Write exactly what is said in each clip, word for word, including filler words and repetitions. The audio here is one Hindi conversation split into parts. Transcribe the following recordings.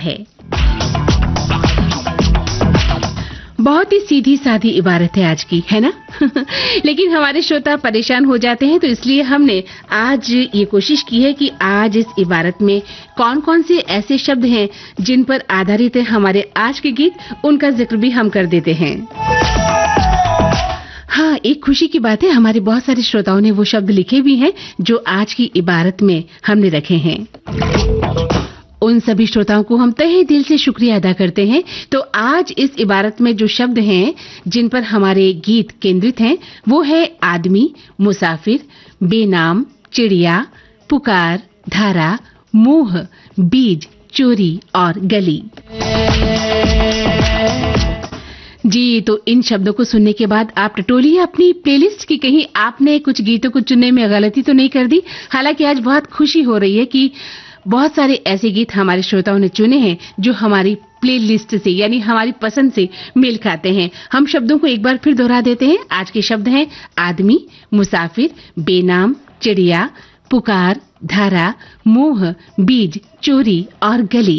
है। बहुत ही सीधी सादी इबारत है आज की, है ना? लेकिन हमारे श्रोता परेशान हो जाते हैं, तो इसलिए हमने आज ये कोशिश की है कि आज इस इबारत में कौन कौन से ऐसे शब्द हैं जिन पर आधारित है हमारे आज के गीत, उनका जिक्र भी हम कर देते हैं। हाँ, एक खुशी की बात है, हमारे बहुत सारे श्रोताओं ने वो शब्द लिखे भी हैं जो आज की इबारत में हमने रखे हैं। उन सभी श्रोताओं को हम तहे दिल से शुक्रिया अदा करते हैं। तो आज इस इबारत में जो शब्द हैं जिन पर हमारे गीत केंद्रित हैं, वो है आदमी, मुसाफिर, बेनाम, चिड़िया, पुकार, धारा, मुंह, बीज, चोरी और गली। जी, तो इन शब्दों को सुनने के बाद आप टटोलिए अपनी प्लेलिस्ट की, कहीं आपने कुछ गीतों को चुनने में गलती तो नहीं कर दी। हालांकि आज बहुत खुशी हो रही है कि बहुत सारे ऐसे गीत हमारे श्रोताओं ने चुने हैं जो हमारी प्लेलिस्ट से यानी हमारी पसंद से मेल खाते हैं। हम शब्दों को एक बार फिर दोहरा देते हैं। आज के शब्द हैं आदमी, मुसाफिर, बेनाम, चिड़िया, पुकार, धारा, मुंह, बीज, चोरी और गली।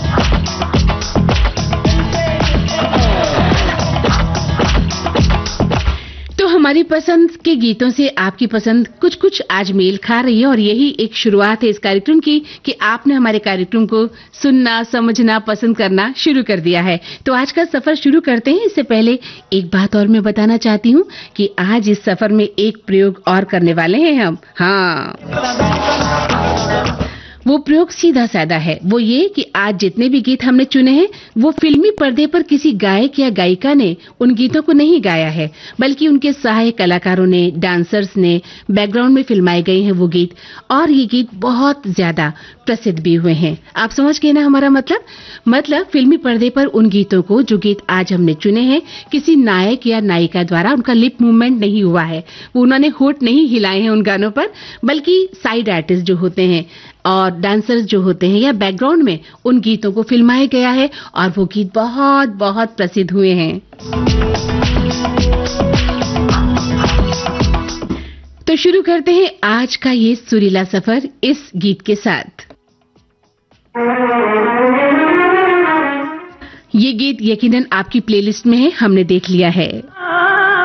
हमारी पसंद के गीतों से आपकी पसंद कुछ कुछ आज मेल खा रही है और यही एक शुरुआत है इस कार्यक्रम की कि आपने हमारे कार्यक्रम को सुनना, समझना, पसंद करना शुरू कर दिया है। तो आज का सफर शुरू करते हैं। इससे पहले एक बात और मैं बताना चाहती हूँ कि आज इस सफर में एक प्रयोग और करने वाले हैं हम। हाँ, वो प्रयोग सीधा साधा है। वो ये कि आज जितने भी गीत हमने चुने हैं वो फिल्मी पर्दे पर किसी गायक या गायिका ने उन गीतों को नहीं गाया है, बल्कि उनके सहायक कलाकारों ने, डांसर्स ने बैकग्राउंड में फिल्माए गए हैं वो गीत, और ये गीत बहुत ज्यादा प्रसिद्ध भी हुए हैं। आप समझ गए ना हमारा मतलब? मतलब फिल्मी पर्दे पर उन गीतों को, जो गीत आज हमने चुने हैं, किसी नायक या नायिका द्वारा उनका लिप मूवमेंट नहीं हुआ है, उन्होंने होठ नहीं हिलाए हैं उन गानों पर, बल्कि साइड आर्टिस्ट जो होते हैं और डांसर्स जो होते हैं या बैकग्राउंड में उन गीतों को फिल्माया गया है और वो गीत बहुत बहुत प्रसिद्ध हुए हैं। तो शुरू करते हैं आज का ये सुरीला सफर इस गीत के साथ। ये गीत यकीनन आपकी प्लेलिस्ट में है, हमने देख लिया है।